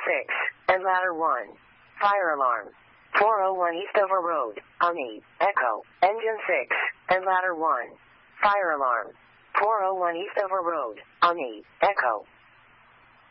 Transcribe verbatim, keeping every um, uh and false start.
six, and ladder one. Fire alarm. four oh one Eastover Road, Ami, Echo, engine six, and ladder one. Fire alarm. four oh one Eastover Road, Ami, Echo.